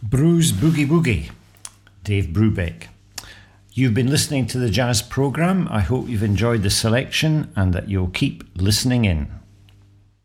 Bruce Boogie Woogie, Dave Brubeck. You've been listening to the Jazz Programme. I hope you've enjoyed the selection and that you'll keep listening in.